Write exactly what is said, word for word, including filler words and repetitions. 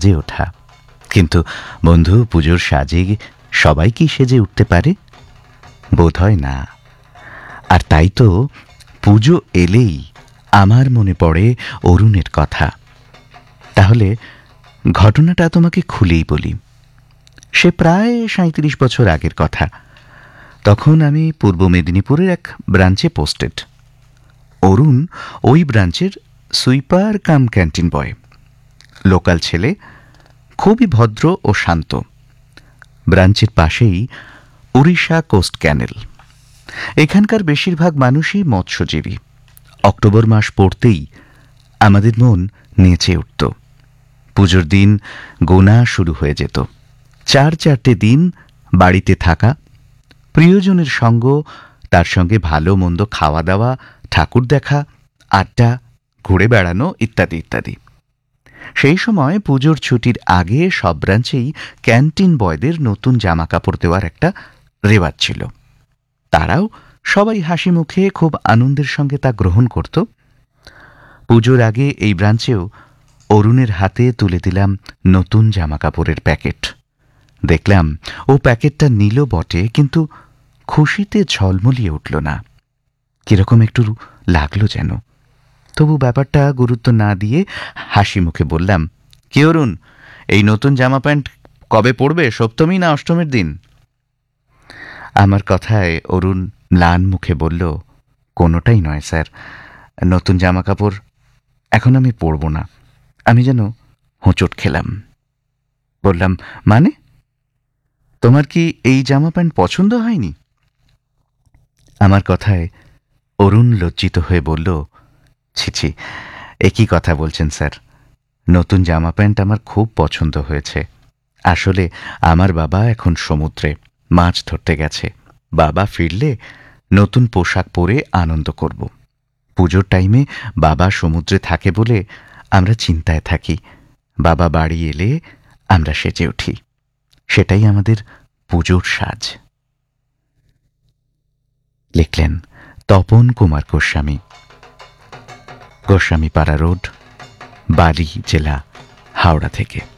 সেজে ওঠা। কিন্তু বন্ধু, পুজোর সাজে সবাই কি সেজে উঠতে পারে? বোধ হয় না। আর তাই তো পুজো এলেই আমার মনে পড়ে অরুণের কথা। তাহলে ঘটনাটা তোমাকে খুলেই বলি। সে প্রায় সাঁত্রিশ বছর আগের কথা। তখন আমি পূর্ব মেদিনীপুরের এক ব্রাঞ্চে পোস্টেড। অরুণ ওই ব্রাঞ্চের সুইপার কাম ক্যান্টিন বয়। লোকাল ছেলে, খুবই ভদ্র ও শান্ত। ব্রাঞ্চের পাশেই উড়িষ্যা কোস্ট ক্যানেল। এখানকার বেশিরভাগ মানুষই মৎস্যজীবী। অক্টোবর মাস পড়তেই আমাদের মন নেচে উঠত। পুজোর দিন গোনা শুরু হয়ে যেত। চার চারটে দিন বাড়িতে থাকা, প্রিয়জনের সঙ্গ, তার সঙ্গে ভালো মন্দ খাওয়া দাওয়া, ঠাকুর দেখা, আড্ডা, ঘুরে বেড়ানো ইত্যাদি ইত্যাদি। সেই সময় পুজোর ছুটির আগে সব ব্রাঞ্চেই ক্যান্টিন বয়দের নতুন জামা কাপড় দেওয়ার একটা রেওয়াজ ছিল। তারাও সবাই হাসি মুখে খুব আনন্দের সঙ্গে তা গ্রহণ করত। পুজোর আগে এই ব্রাঞ্চেও অরুণের হাতে তুলে দিলাম নতুন জামা কাপড়ের প্যাকেট। দেখলাম ও প্যাকেটটা নিল বটে, কিন্তু খুশিতে ঝলমলিয়ে উঠল না। কিরকম একটু লাগলো যেন। তবু ব্যাপারটা গুরুত্ব না দিয়ে হাসি মুখে বললাম, কি অরুণ, এই নতুন জামা প্যান্ট কবে পরবে, সপ্তমী না অষ্টমীর দিন? আমার কথায় অরুণ ম্লান মুখে বলল, কোনোটাই নয় স্যার, নতুন জামা কাপড় এখন আমি পরব না। আমি যেন হোঁচট খেলাম। বললাম, মানে? তোমার কি এই জামা প্যান্ট পছন্দ হয়নি? আমার কথায় অরুণ লজ্জিত হয়ে বলল, ছি ছি, একই কথা বলছেন স্যার। নতুন জামা প্যান্ট আমার খুব পছন্দ হয়েছে। আসলে আমার বাবা এখন সমুদ্রে মাছ ধরতে গেছে। বাবা ফিরলে নতুন পোশাক পরে আনন্দ করব। পুজোর টাইমে বাবা সমুদ্রে থাকে বলে আমরা চিন্তায় থাকি। বাবা বাড়ি এলে আমরা সেজে উঠি। সেটাই আমাদের পুজোর সাজ। লিখলেন তপন কুমার গোস্বামী, গোস্বামীপাড়া রোড, বালি জেলা, হাওড়া থেকে।